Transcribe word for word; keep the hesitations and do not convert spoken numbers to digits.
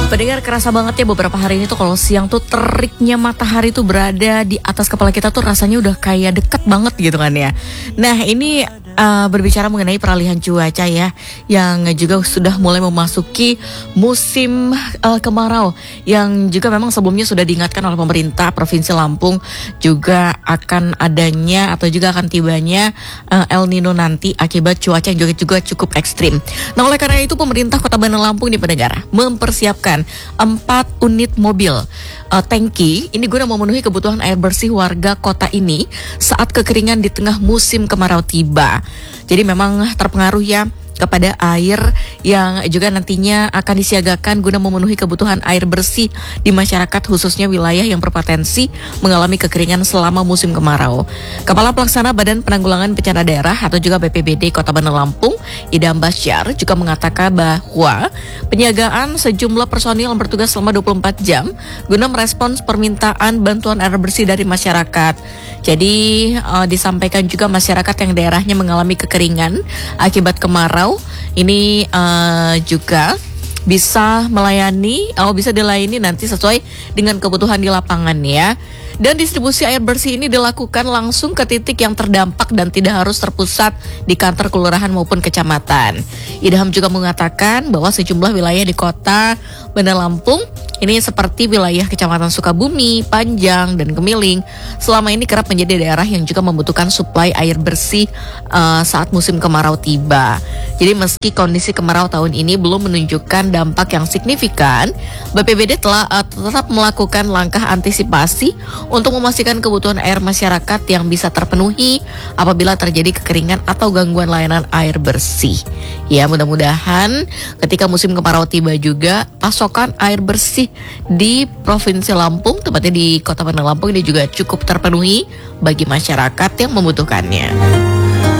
Pendengar, kerasa banget ya beberapa hari ini tuh kalau siang tuh teriknya matahari tuh berada di atas kepala kita tuh rasanya udah kayak deket banget gitu kan ya. Nah ini uh, berbicara mengenai peralihan cuaca ya, yang juga sudah mulai memasuki musim uh, kemarau, yang juga memang sebelumnya sudah diingatkan oleh pemerintah Provinsi Lampung juga akan adanya atau juga akan tibanya uh, El Nino nanti akibat cuaca yang juga, juga cukup ekstrim. Nah oleh karena itu pemerintah Kota Bandar Lampung di pendengar mempersiapkan empat unit mobil uh, tangki ini guna memenuhi kebutuhan air bersih warga kota ini saat kekeringan di tengah musim kemarau tiba. Jadi memang terpengaruh ya kepada air yang juga nantinya akan disiagakan guna memenuhi kebutuhan air bersih di masyarakat, khususnya wilayah yang berpotensi mengalami kekeringan selama musim kemarau. Kepala Pelaksana Badan Penanggulangan Bencana Daerah atau juga B P B D Kota Bandar Lampung, Idam Basyar, juga mengatakan bahwa penyagaan sejumlah personil yang bertugas selama dua puluh empat jam guna merespons permintaan bantuan air bersih dari masyarakat. Jadi uh, disampaikan juga masyarakat yang daerahnya mengalami kekeringan akibat kemarau ini uh, juga bisa melayani, oh bisa dilayani nanti sesuai dengan kebutuhan di lapangan ya. Dan distribusi air bersih ini dilakukan langsung ke titik yang terdampak dan tidak harus terpusat di kantor kelurahan maupun kecamatan. Idham juga mengatakan bahwa sejumlah wilayah di kota Bandar Lampung ini seperti wilayah Kecamatan Sukabumi, Panjang, dan Gemiling selama ini kerap menjadi daerah yang juga membutuhkan suplai air bersih uh, saat musim kemarau tiba. Jadi meski kondisi kemarau tahun ini belum menunjukkan dampak yang signifikan, B P B D telah uh, tetap melakukan langkah antisipasi untuk memastikan kebutuhan air masyarakat yang bisa terpenuhi apabila terjadi kekeringan atau gangguan layanan air bersih. Ya, mudah-mudahan ketika musim kemarau tiba juga pasokan air bersih di Provinsi Lampung, tepatnya di Kota Bandar Lampung ini juga cukup terpenuhi bagi masyarakat yang membutuhkannya.